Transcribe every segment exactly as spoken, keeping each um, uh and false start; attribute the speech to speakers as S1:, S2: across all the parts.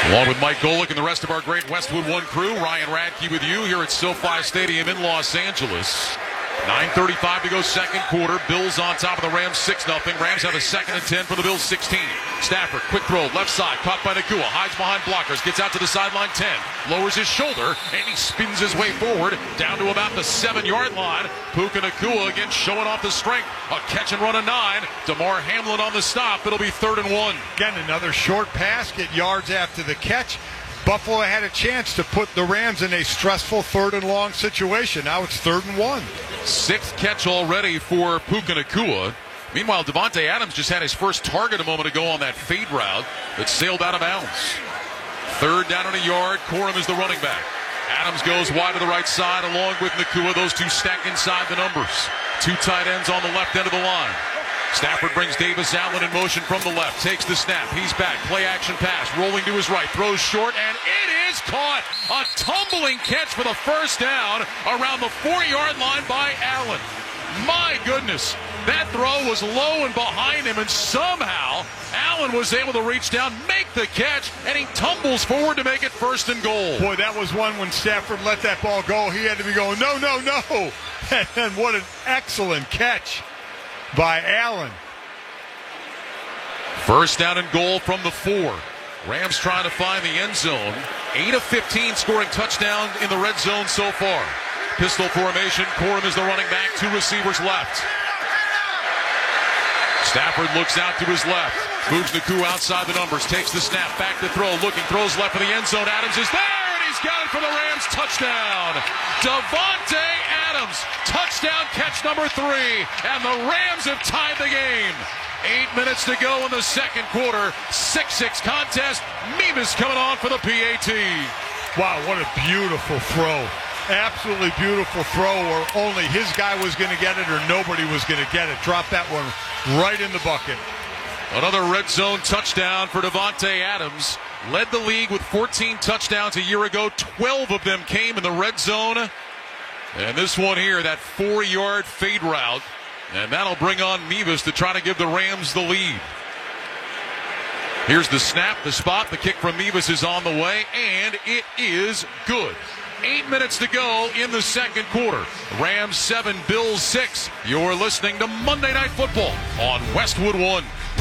S1: Along with Mike Golick and the rest of our great Westwood One crew, Ryan Radke with you here at SoFi Stadium in Los Angeles. nine thirty-five to go second quarter. Bills on top of the Rams six nothing. Rams have a second and ten for the Bills sixteen. Stafford, quick throw, left side, caught by Nacua, hides behind blockers, gets out to the sideline ten, lowers his shoulder, and he spins his way forward down to about the seven-yard line. Puka Nacua again showing off the strength. A catch and run of nine. DeMar Hamlin on the stop. It'll be third and one.
S2: Again, another short pass, get yards after the catch. Buffalo had a chance to put the Rams in a stressful third and long situation. Now it's third and one.
S1: Sixth catch already for Puka Nacua. Meanwhile, Davante Adams just had his first target a moment ago on that fade route that sailed out of bounds. Third down and a yard. Corum is the running back. Adams goes wide to the right side along with Nacua. Those two stack inside the numbers. Two tight ends on the left end of the line. Stafford brings Davis Allen in motion from the left. Takes the snap. He's back. Play action pass. Rolling to his right. Throws short, and it is caught. A tumbling catch for the first down around the four-yard line by Allen. My goodness. That throw was low and behind him, and somehow Allen was able to reach down, make the catch, and he tumbles forward to make it first and goal.
S2: Boy, that was one when Stafford let that ball go. He had to be going, no, no, no. And what an excellent catch by Allen.
S1: First down and goal from the four. Rams trying to find the end zone. eight of fifteen scoring touchdowns in the red zone so far. Pistol formation. Corum is the running back. Two receivers left. Stafford looks out to his left. Moves Nacua outside the numbers. Takes the snap. Back to throw. Looking. Throws left for the end zone. Adams is there, and he's got it for the Rams. Touchdown. Davante Adams. Touchdown catch number three. And the Rams have tied the game. Eight minutes to go in the second quarter. six six contest. Mevis coming on for the P A T.
S2: Wow, what a beautiful throw. Absolutely beautiful throw where only his guy was going to get it or nobody was going to get it. Drop that one right in the bucket.
S1: Another red zone touchdown for Davante Adams. Led the league with fourteen touchdowns a year ago. twelve of them came in the red zone. And this one here, that four-yard fade route. And that'll bring on Mevis to try to give the Rams the lead. Here's the snap, the spot, the kick from Mevis is on the way, and it is good. Eight minutes to go in the second quarter. Rams seven, Bills six. You're listening to Monday Night Football on Westwood One.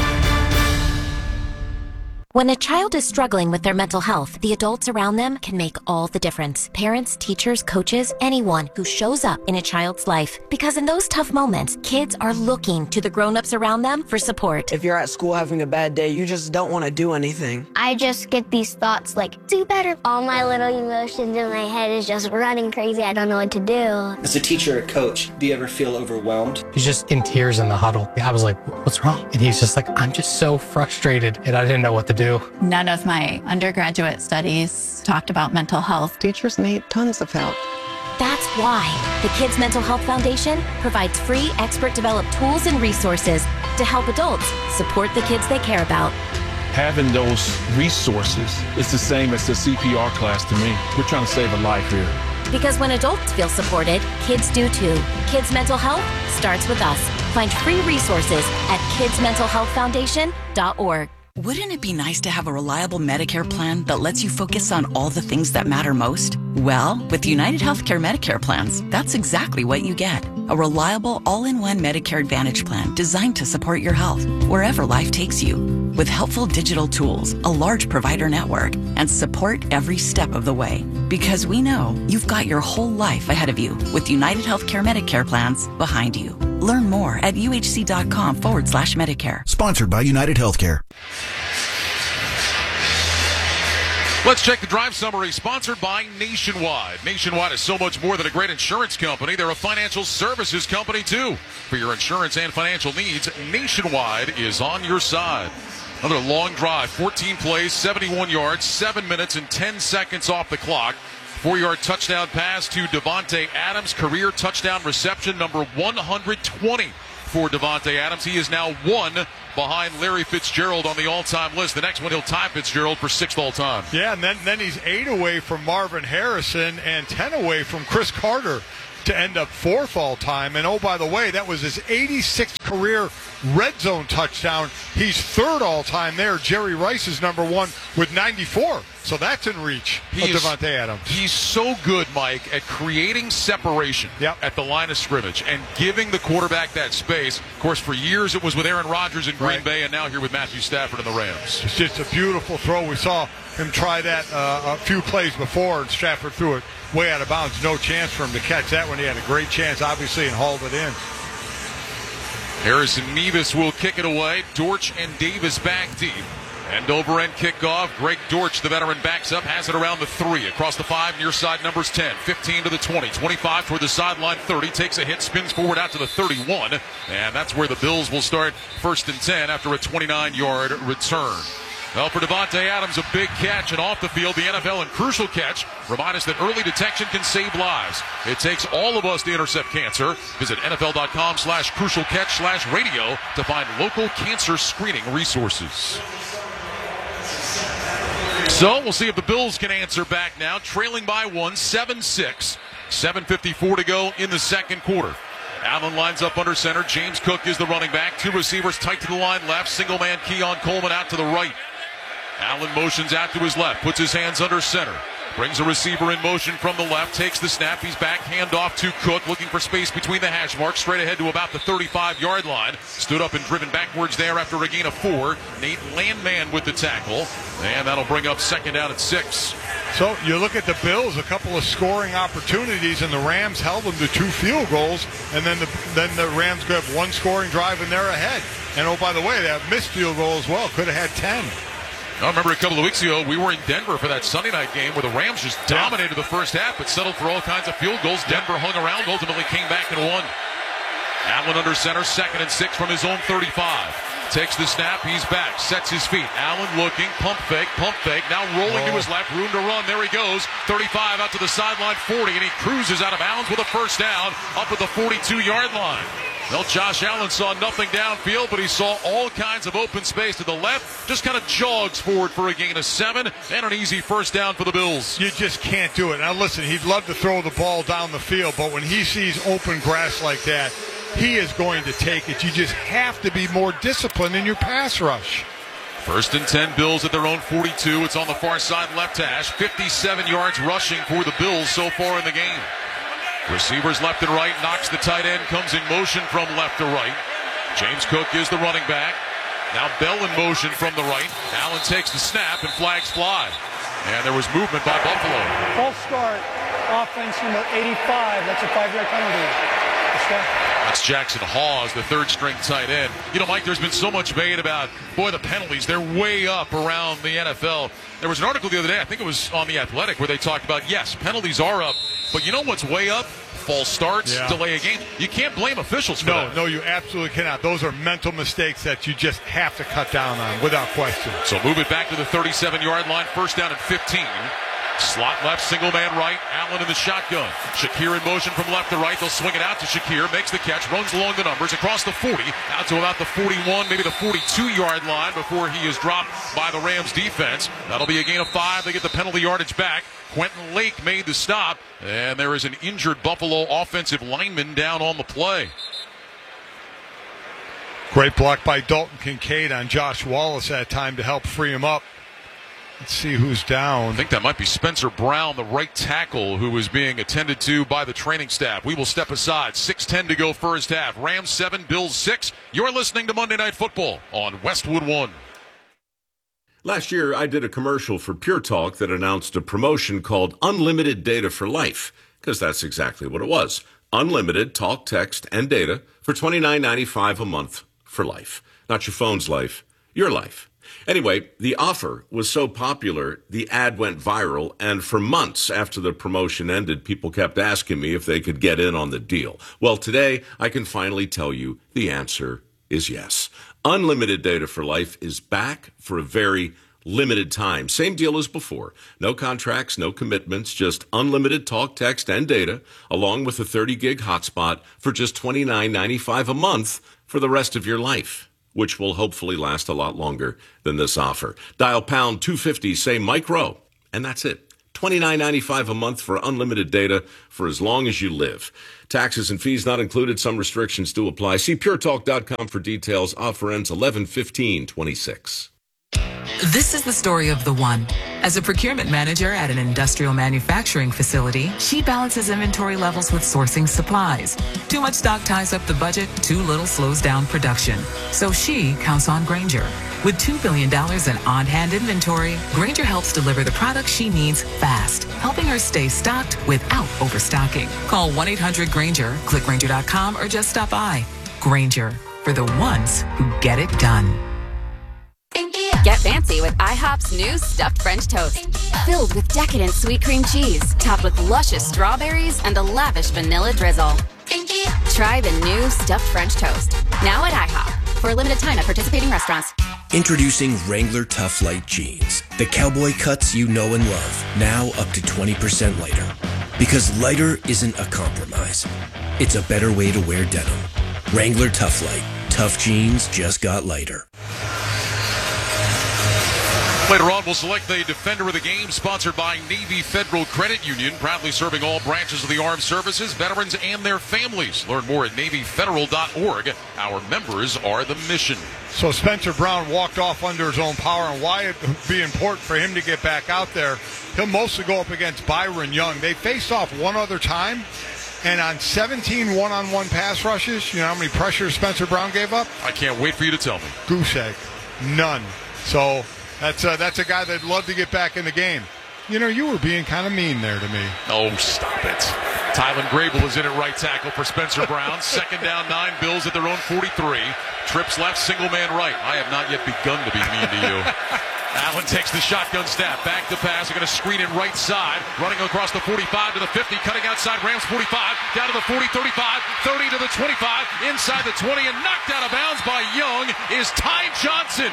S3: When a child is struggling with their mental health, the adults around them can make all the difference. Parents, teachers, coaches, anyone who shows up in a child's life. Because in those tough moments, kids are looking to the grown-ups around them for support.
S4: If you're at school having a bad day, you just don't want to do anything.
S5: I just get these thoughts like, do better. All my little emotions in my head is just running crazy. I don't know what to do.
S6: As a teacher or coach, do you ever feel overwhelmed?
S7: He's just in tears in the huddle. I was like, what's wrong? And he's just like, I'm just so frustrated, and I didn't know what to do.
S8: None of my undergraduate studies talked about mental health.
S9: Teachers need tons of help.
S3: That's why the Kids Mental Health Foundation provides free expert-developed tools and resources to help adults support the kids they care about.
S10: Having those resources is the same as the C P R class to me. We're trying to save a life here.
S3: Because when adults feel supported, kids do too. Kids Mental Health starts with us. Find free resources at kids mental health foundation dot org.
S11: Wouldn't it be nice to have a reliable Medicare plan that lets you focus on all the things that matter most? Well, with United Healthcare Medicare plans, that's exactly what you get. A reliable all-in-one Medicare Advantage plan designed to support your health wherever life takes you. With helpful digital tools, a large provider network, and support every step of the way. Because we know you've got your whole life ahead of you with United Healthcare Medicare plans behind you. Learn more at uhc.com forward slash Medicare.
S12: Sponsored by United Healthcare.
S1: Let's check the drive summary, sponsored by Nationwide. Nationwide is so much more than a great insurance company. They're a financial services company, too. For your insurance and financial needs, Nationwide is on your side. Another long drive, fourteen plays, seventy-one yards, seven minutes and ten seconds off the clock. Four-yard touchdown pass to Davante Adams, career touchdown reception number one hundred twenty for Davante Adams. He is now one behind Larry Fitzgerald on the all-time list. The next one, he'll tie Fitzgerald for sixth all-time.
S2: Yeah, and then, then he's eight away from Marvin Harrison and ten away from Chris Carter to end up fourth all-time. And, oh, by the way, that was his eighty-sixth career red zone touchdown. He's third all-time there. Jerry Rice is number one with ninety-four. So that's in reach
S1: he
S2: of
S1: is,
S2: Davante Adams.
S1: He's so good, Mike, at creating separation
S2: yep.
S1: at the line of scrimmage and giving the quarterback that space. Of course, for years it was with Aaron Rodgers in Green
S2: right.
S1: Bay, and now here with Matthew Stafford and the Rams.
S2: It's just a beautiful throw. We saw him try that uh, a few plays before, and Stafford threw it way out of bounds. No chance for him to catch that one. He had a great chance, obviously, and hauled it in.
S1: Harrison Mevis will kick it away. Dortch and Davis back deep. End over end kickoff. Greg Dortch, the veteran, backs up, has it around the three. Across the five, near side numbers ten. fifteen to the twenty. twenty-five toward the sideline, thirty. Takes a hit, spins forward out to the thirty-one. And that's where the Bills will start first and ten after a twenty-nine-yard return. Well, for Davante Adams, a big catch, and off the field, the N F L and crucial catch. Remind us that early detection can save lives. It takes all of us to intercept cancer. Visit NFL.com slash crucial catch slash radio to find local cancer screening resources. So we'll see if the Bills can answer back now. Trailing by one, seven six. seven fifty-four to go in the second quarter. Allen lines up under center. James Cook is the running back. Two receivers tight to the line left. Single man Keon Coleman out to the right. Allen motions out to his left. Puts his hands under center. Brings a receiver in motion from the left. Takes the snap. He's back. Hand off to Cook. Looking for space between the hash marks. Straight ahead to about the thirty-five-yard line. Stood up and driven backwards there after a gain of four. Nate Landman with the tackle. And that'll bring up second down at six.
S2: So you look at the Bills, a couple of scoring opportunities, and the Rams held them to two field goals. And then the, then the Rams could have one scoring drive, and they're ahead. And, oh, by the way, that missed field goal as well. Could have had ten.
S1: I remember a couple of weeks ago, we were in Denver for that Sunday night game where the Rams just dominated the first half, but settled for all kinds of field goals. Denver hung around, ultimately came back and won. Allen under center, second and six from his own thirty-five. Takes the snap, he's back, sets his feet. Allen looking, pump fake, pump fake, now rolling
S2: oh.
S1: to his left, room to run. There he goes, thirty-five out to the sideline, forty, and he cruises out of bounds with a first down up at the forty-two-yard line. Well, Josh Allen saw nothing downfield, but he saw all kinds of open space to the left. Just kind of jogs forward for a gain of seven and an easy first down for the Bills.
S2: You just can't do it. Now, listen, he'd love to throw the ball down the field, but when he sees open grass like that, he is going to take it. You just have to be more disciplined in your pass rush.
S1: First and ten, Bills at their own forty-two. It's on the far side left hash. fifty-seven yards rushing for the Bills so far in the game. Receivers left and right, knocks the tight end, comes in motion from left to right. James Cook is the running back. Now Bell in motion from the right. Allen takes the snap and flags fly. And there was movement by Buffalo.
S9: False start, offense number eighty-five. That's a five-yard penalty.
S1: That's Jackson Hawes, the third-string tight end. You know, Mike, there's been so much made about, boy, the penalties. They're way up around the N F L. There was an article the other day, I think it was on The Athletic, where they talked about, yes, penalties are up, but you know what's way up? False starts,
S2: yeah.
S1: delay a game. You can't blame officials for
S2: no,
S1: that.
S2: No, you absolutely cannot. Those are mental mistakes that you just have to cut down on, without question.
S1: So move it back to the thirty-seven-yard line, first down and fifteen. Slot left, single man right, Allen in the shotgun. Shakir in motion from left to right. They'll swing it out to Shakir, makes the catch, runs along the numbers, across the forty, out to about the forty-one, maybe the forty-two-yard line before he is dropped by the Rams defense. That'll be a gain of five. They get the penalty yardage back. Quentin Lake made the stop, and there is an injured Buffalo offensive lineman down on the play.
S2: Great block by Dalton Kincaid on Josh Wallace that time to help free him up. Let's see who's down.
S1: I think that might be Spencer Brown, the right tackle, who is being attended to by the training staff. We will step aside. six ten to go first half. Rams seven, Bills six. You're listening to Monday Night Football on Westwood One.
S12: Last year, I did a commercial for Pure Talk that announced a promotion called Unlimited Data for Life, because that's exactly what it was. Unlimited talk, text, and data for twenty-nine ninety-five a month for life. Not your phone's life, your life. Anyway, the offer was so popular, the ad went viral, and for months after the promotion ended, people kept asking me if they could get in on the deal. Well, today, I can finally tell you the answer is yes. Unlimited Data for Life is back for a very limited time. Same deal as before. No contracts, no commitments, just unlimited talk, text, and data, along with a thirty gig hotspot for just twenty-nine ninety-five a month for the rest of your life, which will hopefully last a lot longer than this offer. Dial pound two fifty, say Mike Rowe, and that's it. twenty-nine ninety-five a month for unlimited data for as long as you live. Taxes and fees not included. Some restrictions do apply. See pure talk dot com for details. Offer ends eleven fifteen twenty-six.
S13: This is the story of the one. As a procurement manager at an industrial manufacturing facility, she balances inventory levels with sourcing supplies. Too much stock ties up the budget, too little slows down production. So she counts on Grainger. With two billion dollars in on-hand inventory, Grainger helps deliver the products she needs fast, helping her stay stocked without overstocking. Call one eight hundred Grainger, click Grainger dot com, or just stop by. Grainger, for the ones who get it done.
S14: Get fancy with IHOP's new stuffed French toast. Filled with decadent sweet cream cheese, topped with luscious strawberries and a lavish vanilla drizzle. Try the new stuffed French toast. Now at IHOP. For a limited time at participating restaurants.
S15: Introducing Wrangler Tough Light Jeans. The cowboy cuts you know and love. Now up to twenty percent lighter. Because lighter isn't a compromise. It's a better way to wear denim. Wrangler Tough Light. Tough jeans just got lighter.
S1: Later on, we'll select the Defender of the Game, sponsored by Navy Federal Credit Union, proudly serving all branches of the armed services, veterans, and their families. Learn more at Navy Federal dot org. Our members are the mission.
S2: So Spencer Brown walked off under his own power, and why it would be important for him to get back out there. He'll mostly go up against Byron Young. They faced off one other time, and on seventeen one-on-one pass rushes, you know how many pressures Spencer Brown gave up?
S1: I can't wait for you to tell me.
S2: Goose egg. None. So that's a, that's a guy that'd love to get back in the game. You know, you were being kind of mean there to me.
S1: Oh, stop it. Tylen Grable is in at right tackle for Spencer Brown. Second down, nine. Bills at their own forty-three. Trips left, single man right. I have not yet begun to be mean to you. Allen takes the shotgun snap. Back to pass. They're going to screen in right side. Running across the forty-five to the fifty. Cutting outside. Rams forty-five. Down to the forty, thirty-five. thirty to the twenty-five. Inside the twenty. And knocked out of bounds by Young is Ty Johnson.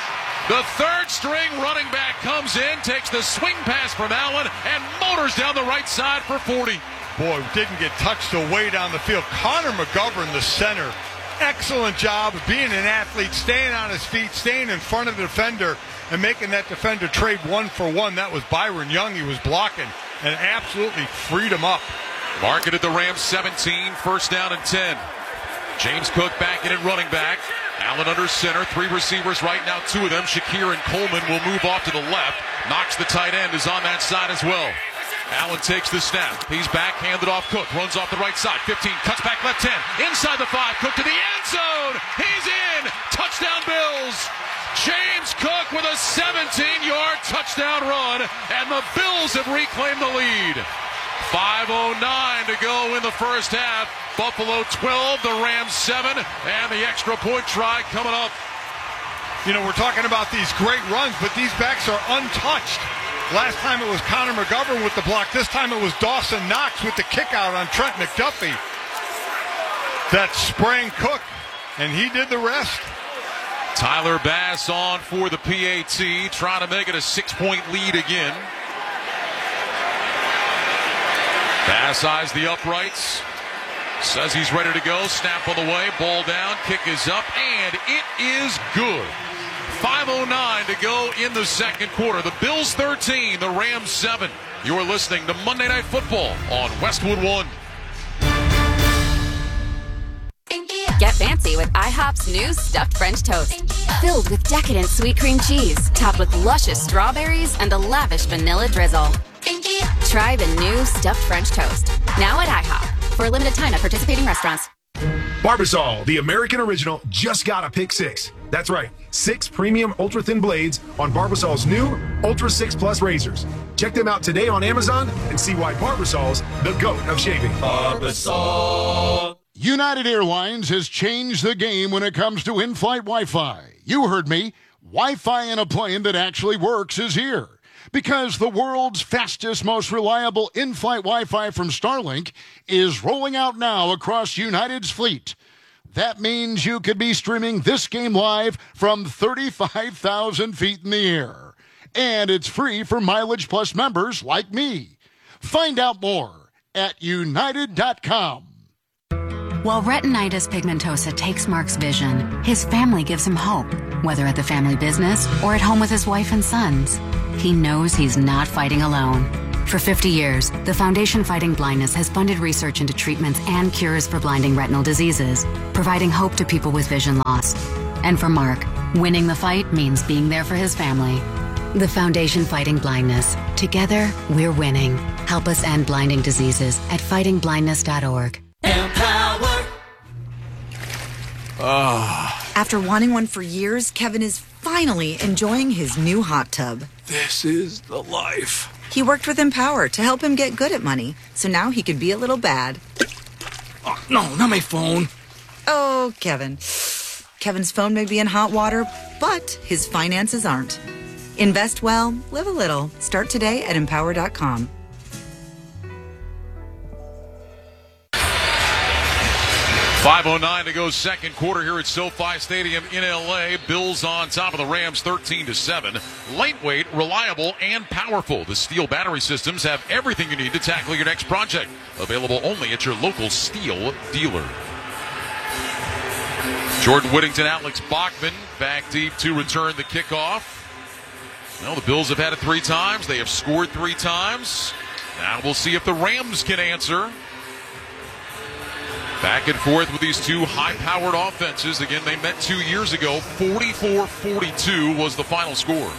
S1: The third string running back comes in, takes the swing pass from Allen, and motors down the right side for forty.
S2: Boy, didn't get touched away down the field. Connor McGovern, the center. Excellent job of being an athlete, staying on his feet, staying in front of the defender, and making that defender trade one for one. That was Byron Young. He was blocking and absolutely freed him up.
S1: Market at the Rams seventeen, first down and ten. James Cook back in at running back. Allen under center, three receivers right now, two of them. Shakir and Coleman will move off to the left. Knox, the tight end, is on that side as well. Allen takes the snap. He's back, handed off Cook. Runs off the right side. fifteen, cuts back left ten. Inside the five. Cook to the end zone. He's in. Touchdown Bills. James Cook with a seventeen-yard touchdown run. And the Bills have reclaimed the lead. five oh nine to go in the first half. Buffalo twelve, the Rams seven, and the extra point try coming up.
S2: You know, we're talking about these great runs, but these backs are untouched. Last time it was Connor McGovern with the block. This time it was Dawson Knox with the kick out on Trent McDuffie. That sprang Cook, and he did the rest.
S1: Tyler Bass on for the P A T, trying to make it a six-point lead again. Bass eyes the uprights. Says he's ready to go. Snap on the way. Ball down. Kick is up. And it is good. five oh nine to go in the second quarter. The Bills thirteen, the Rams seven. You're listening to Monday Night Football on Westwood One.
S14: Get fancy with IHOP's new stuffed French toast. Filled with decadent sweet cream cheese, topped with luscious strawberries and a lavish vanilla drizzle. Try the new stuffed French toast. Now at IHOP. For a limited time at participating restaurants.
S16: Barbasol, the American original, just got a pick six. That's right, six premium ultra-thin blades on Barbasol's new Ultra six Plus razors. Check them out today on Amazon and see why Barbasol's the GOAT of shaving.
S17: Barbasol. United Airlines has changed the game when it comes to in-flight Wi-Fi. You heard me. Wi-Fi in a plane that actually works is here. Because the world's fastest, most reliable in-flight Wi-Fi from Starlink is rolling out now across United's fleet. That means you could be streaming this game live from thirty-five thousand feet in the air. And it's free for Mileage Plus members like me. Find out more at united dot com.
S18: While retinitis pigmentosa takes Mark's vision, his family gives him hope, whether at the family business or at home with his wife and sons. He knows he's not fighting alone. For fifty years, the Foundation Fighting Blindness has funded research into treatments and cures for blinding retinal diseases, providing hope to people with vision loss. And for Mark, winning the fight means being there for his family. The Foundation Fighting Blindness. Together, we're winning. Help us end blinding diseases at fighting blindness dot org.
S19: Empower.
S20: Ah. After wanting one for years, Kevin is finally enjoying his new hot tub.
S19: This is the life.
S20: He worked with Empower to help him get good at money, so now he could be a little bad.
S19: Oh, no, not my phone.
S20: Oh, Kevin. Kevin's phone may be in hot water, but his finances aren't. Invest well, live a little. Start today at empower dot com.
S1: five oh nine to go second quarter here at SoFi Stadium in L A. Bills on top of the Rams thirteen to seven. Lightweight, reliable, and powerful. The Steel battery systems have everything you need to tackle your next project. Available only at your local Steel dealer. Jordan Whittington, Alex Bachman back deep to return the kickoff. Well, the Bills have had it three times. They have scored three times. Now we'll see if the Rams can answer. Back and forth with these two high-powered offenses. Again, they met two years ago. forty-four forty-two was the final score.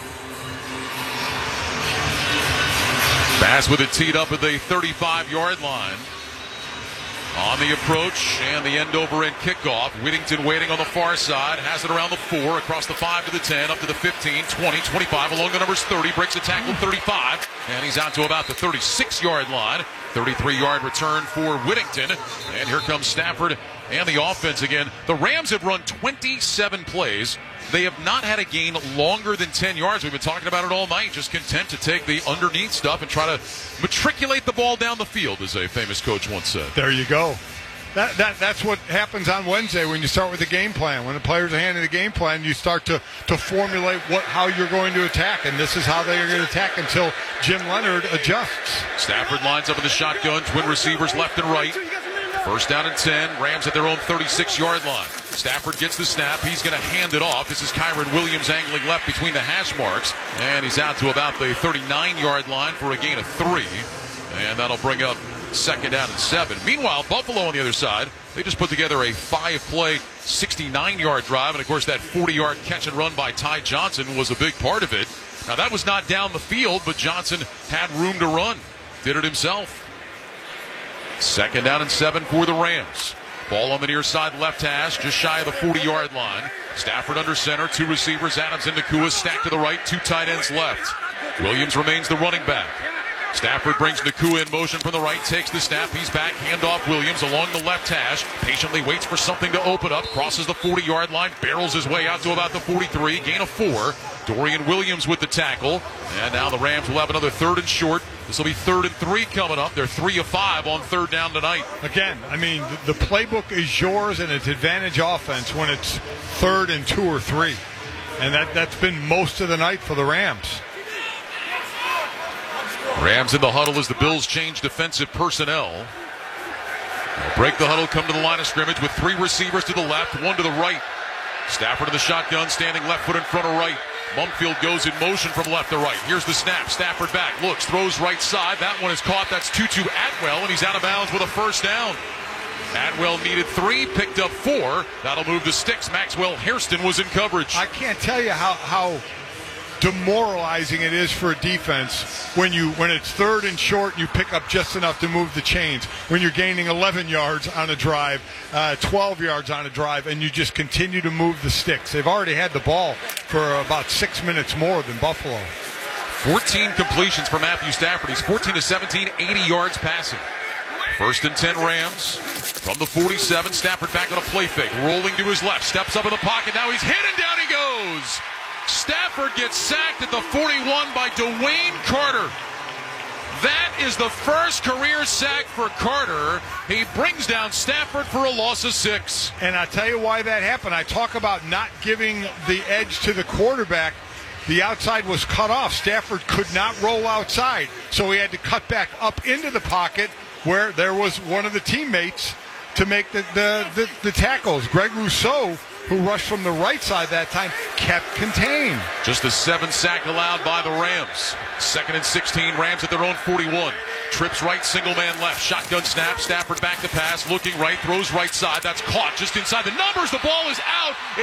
S1: Bass with it teed up at the thirty-five-yard line. On the approach and the end over end kickoff. Whittington waiting on the far side. Has it around the four, across the five to the ten, up to the fifteen, twenty, twenty-five, along the numbers thirty. Breaks a tackle, thirty-five. And he's out to about the thirty-six-yard line. thirty-three-yard return for Whittington. And here comes Stafford and the offense again. The Rams have run twenty-seven plays. They have not had a gain longer than ten yards. We've been talking about it all night. Just content to take the underneath stuff and try to matriculate the ball down the field, as a famous coach once said.
S2: There you go. That, that That's what happens on Wednesday when you start with the game plan. When the players are handed the game plan, you start to, to formulate what how you're going to attack. And this is how they are going to attack until Jim Leonard adjusts.
S1: Stafford lines up in the shotgun. Twin receivers left and right. First down and ten. Rams at their own thirty-six-yard line. Stafford gets the snap. He's going to hand it off. This is Kyron Williams angling left between the hash marks. And he's out to about the thirty-nine-yard line for a gain of three. And that'll bring up second down and seven. Meanwhile, Buffalo on the other side, they just put together a five-play, sixty-nine-yard drive. And, of course, that forty-yard catch and run by Ty Johnson was a big part of it. Now, that was not down the field, but Johnson had room to run. Did it himself. Second down and seven for the Rams. Ball on the near side left hash, just shy of the forty-yard line. Stafford under center, two receivers, Adams and Nakua stacked to the right, two tight ends left. Williams remains the running back. Stafford brings Nakua in motion from the right, takes the snap, he's back, handoff Williams along the left hash, patiently waits for something to open up, crosses the forty-yard line, barrels his way out to about the forty-three, gain of four. Dorian Williams with the tackle, and now the Rams will have another third and short. This will be third and three coming up. They're three of five on third down tonight.
S2: Again, I mean, the playbook is yours, and it's advantage offense when it's third and two or three. And that, that's been most of the night for the Rams.
S1: Rams in the huddle as the Bills change defensive personnel. They'll break the huddle, come to the line of scrimmage with three receivers to the left, one to the right. Stafford in the shotgun, standing left foot in front of right. Mumfield goes in motion from left to right. Here's the snap. Stafford back, looks, throws right side. That one is caught. That's Tutu Atwell, and he's out of bounds with a first down. Atwell needed three, picked up four. That'll move the sticks. Maxwell Hairston was in coverage.
S2: I can't tell you how, how demoralizing it is for a defense when you when it's third and short and you pick up just enough to move the chains. When you're gaining eleven yards on a drive, uh, twelve yards on a drive, and you just continue to move the sticks. They've already had the ball for about six minutes more than Buffalo.
S1: fourteen completions for Matthew Stafford. He's fourteen to seventeen, eighty yards passing. First and ten Rams. From the forty-seven, Stafford back on a play fake. Rolling to his left, steps up in the pocket. Now he's hit and down he goes. Stafford gets sacked at the forty-one by Dwayne Carter. That is the first career sack for Carter. He brings down Stafford for a loss of six.
S2: And I'll tell you why that happened. I talk about not giving the edge to the quarterback. The outside was cut off. Stafford could not roll outside, so he had to cut back up into the pocket where there was one of the teammates to make the, the, the, the tackles. Greg Rousseau who rushed from the right side that time, kept contained.
S1: Just the seventh sack allowed by the Rams. Second and sixteen, Rams at their own forty-one. Trips right, single man left. Shotgun snap. Stafford back to pass. Looking right. Throws right side. That's caught just inside the numbers. The ball is out.